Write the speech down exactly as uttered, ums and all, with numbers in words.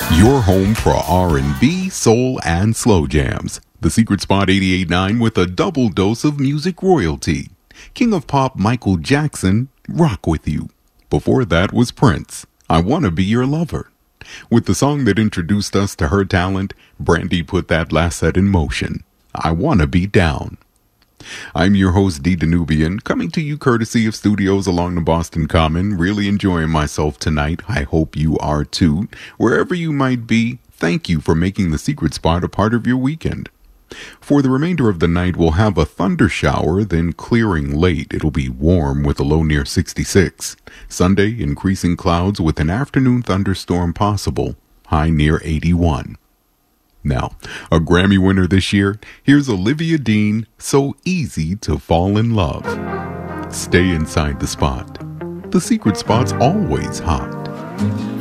Your home for R and B, soul, and slow jams. The Secret Spot eighty-eight point nine with a double dose of music royalty. King of Pop Michael Jackson, Rock With You. Before that was Prince, I Wanna Be Your Lover. With the song that introduced us to her talent, Brandy put that last set in motion, I Wanna Be Down. I'm your host, D. Danubian, coming to you courtesy of studios along the Boston Common. Really enjoying myself tonight. I hope you are too. Wherever you might be, thank you for making the Secret Spot a part of your weekend. For the remainder of the night, we'll have a thunder shower, then clearing late. It'll be warm with a low near sixty-six. Sunday, increasing clouds with an afternoon thunderstorm possible, high near eighty-one. Now, a Grammy winner this year, here's Olivia Dean, So Easy to Fall in Love. Stay inside the spot. The Secret Spot's always hot.